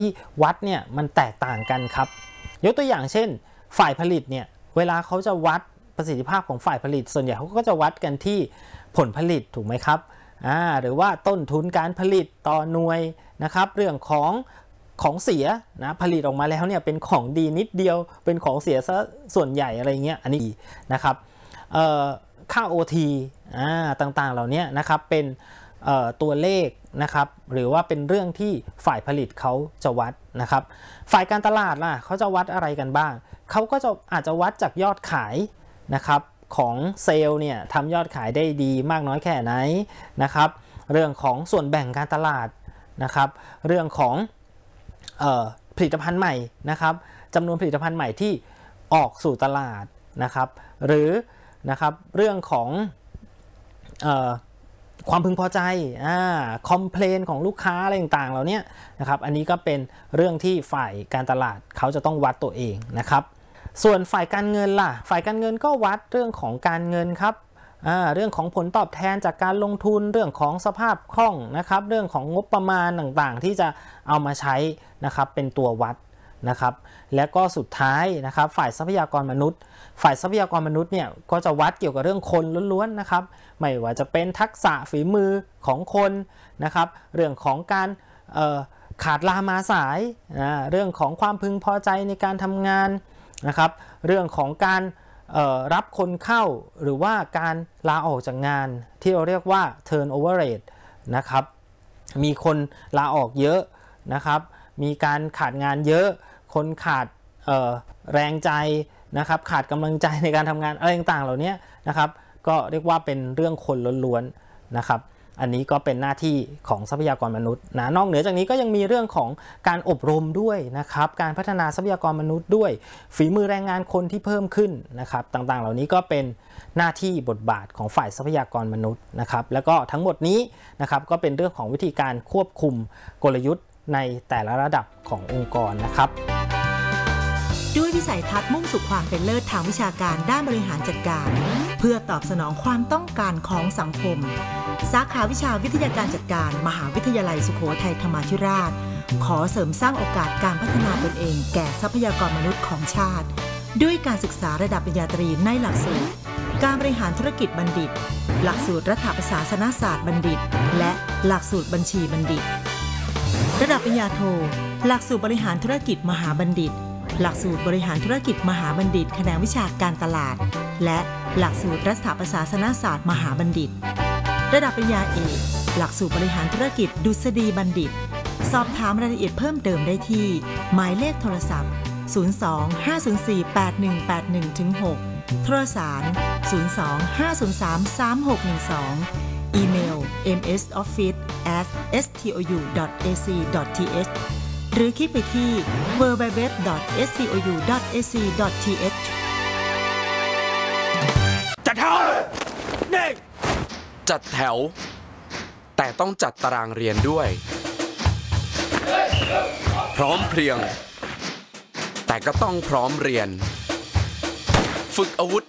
ที่วัดเนี่ยมันแตกต่างกันครับยกตัวอย่างเช่นฝ่ายผลิตเนี่ยเวลาเขาจะวัดประสิทธิภาพของฝ่ายผลิตส่วนใหญ่เขาก็จะวัดกันที่ผลผลิตถูกไหมครับหรือว่าต้นทุนการผลิตต่อหน่วยนะครับเรื่องของเสียนะผลิตออกมาแล้วเนี่ยเป็นของดีนิดเดียวเป็นของเสียซะส่วนใหญ่อะไรเงี้ยอันนี้นะครับค่า OT ต่างๆเหล่านี้นะครับเป็นตัวเลขนะครับหรือว่าเป็นเรื่องที่ฝ่ายผลิตเขาจะวัดนะครับฝ่ายการตลาดล่ะเขาจะวัดอะไรกันบ้างเขาก็จะอาจจะวัดจากยอดขายนะครับของเซลล์เนี่ยทำยอดขายได้ดีมากน้อยแค่ไหนนะครับเรื่องของส่วนแบ่งการตลาดนะครับเรื่องของผลิตภัณฑ์ใหม่นะครับจำนวนผลิตภัณฑ์ใหม่ที่ออกสู่ตลาดนะครับหรือนะครับเรื่องของความพึงพอใจคอมเพลนของลูกค้าอะไรต่างๆเหล่านี้นะครับอันนี้ก็เป็นเรื่องที่ฝ่ายการตลาดเขาจะต้องวัดตัวเองนะครับส่วนฝ่ายการเงินล่ะฝ่ายการเงินก็วัดเรื่องของการเงินครับเรื่องของผลตอบแทนจากการลงทุนเรื่องของสภาพคล่องนะครับเรื่องของงบประมาณต่างๆที่จะเอามาใช้นะครับเป็นตัววัดนะครับและก็สุดท้ายนะครับฝ่ายทรัพยากรมนุษย์เนี่ยก็จะวัดเกี่ยวกับเรื่องคนล้วนๆนะครับไม่ว่าจะเป็นทักษะฝีมือของคนนะครับเรื่องของการขาดลามาสายเรื่องของความพึงพอใจในการทำงานนะครับเรื่องของการรับคนเข้าหรือว่าการลาออกจากงานที่เราเรียกว่า turnover rate นะครับมีคนลาออกเยอะนะครับมีการขาดงานเยอะคนขาดแรงใจนะครับขาดกำลังใจในการทำงานอะไรต่างๆเหล่านี้นะครับก็เรียกว่าเป็นเรื่องคนล้วนๆนะครับอันนี้ก็เป็นหน้าที่ของทรัพยากรมนุษย์นะนอกเหนือจากนี้ก็ยังมีเรื่องของการอบรมด้วยนะครับการพัฒนาทรัพยากรมนุษย์ด้วยฝีมือแรงงานคนที่เพิ่มขึ้นนะครับต่างๆเหล่านี้ก็เป็นหน้าที่บทบาทของฝ่ายทรัพยากรมนุษย์นะครับแล้วก็ทั้งหมดนี้นะครับก็เป็นเรื่องของวิธีการควบคุมกลยุทธ์ในแต่ละระดับขององค์กรนะครับด้วยวิสัยทัศน์มุ่งสู่ความเป็นเลิศทางวิชาการด้านบริหารจัดการเพื่อตอบสนองความต้องการของสังคมสาขาวิชาวิทยาการจัดการมหาวิทยาลัยสุโขทัยธรรมาธิราชขอเสริมสร้างโอกาสการพัฒนาตนเองแก่ทรัพยากรมนุษย์ของชาติด้วยการศึกษาระดับปริญญาตรีในหลักสูตรการบริหารธุรกิจบัณฑิตหลักสูตรรัฐประศาสนศาสตร์บัณฑิตและหลักสูตรบัญชีบัณฑิตระดับปริญญาโทหลักสูตรบริหารธุรกิจมหาบัณฑิตหลักสูตรบริหารธุรกิจมหาบัณฑิตแขนงวิชาการตลาดและหลักสูตรรัฐประศาสนศาสตร์มหาบัณฑิตระดับปริญญาเอกหลักสูตรบริหารธุรกิจดุษฎีบัณฑิตสอบถามรายละเอียดเพิ่มเติมได้ที่หมายเลขโทรศัพท์02-504-8181-6โทรสาร02-503-3612อีเมล msoffice@stou.ac.th หรือคลิกไปที่ www.stou.ac.th จัดแถวนี่จัดแถวแต่ต้องจัดตารางเรียนด้วยพร้อมเพรียงแต่ก็ต้องพร้อมเรียนฝึกอาวุธ